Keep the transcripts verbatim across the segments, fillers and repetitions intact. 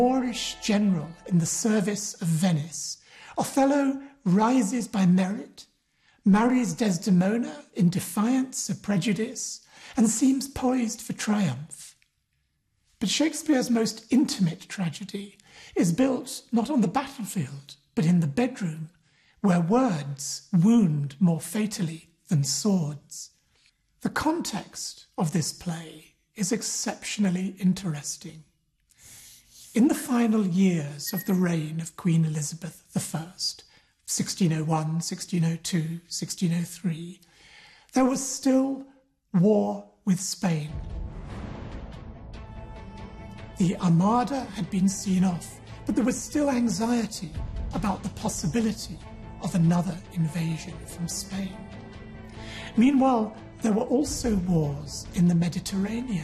Moorish general in the service of Venice, Othello rises by merit, marries Desdemona in defiance of prejudice, and seems poised for triumph. But Shakespeare's most intimate tragedy is built not on the battlefield, but in the bedroom, where words wound more fatally than swords. The context of this play is exceptionally interesting. In the final years of the reign of Queen Elizabeth the First, sixteen oh one, sixteen oh two, sixteen oh three, there was still war with Spain. The Armada had been seen off, but there was still anxiety about the possibility of another invasion from Spain. Meanwhile, there were also wars in the Mediterranean.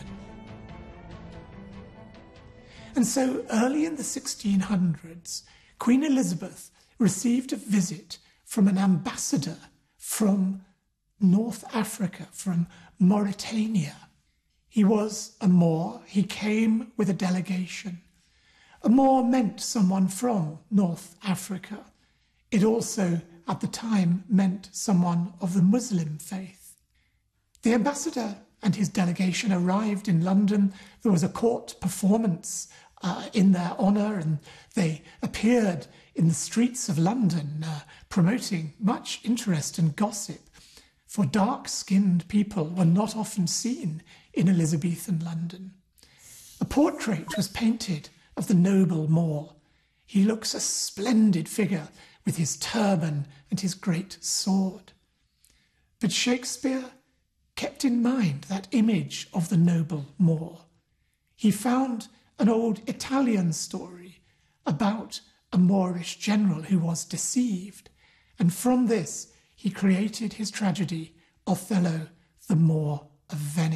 And so early in the sixteen hundreds, Queen Elizabeth received a visit from an ambassador from North Africa, from Mauritania. He was a Moor. He came with a delegation. A Moor meant someone from North Africa. It also, at the time, meant someone of the Muslim faith. The ambassador and his delegation arrived in London. There was a court performance uh, in their honour, and they appeared in the streets of London, uh, promoting much interest and gossip, for dark-skinned people were not often seen in Elizabethan London. A portrait was painted of the noble Moor. He looks a splendid figure with his turban and his great sword. But Shakespeare kept in mind that image of the noble Moor. He found an old Italian story about a Moorish general who was deceived, and from this he created his tragedy, Othello, the Moor of Venice.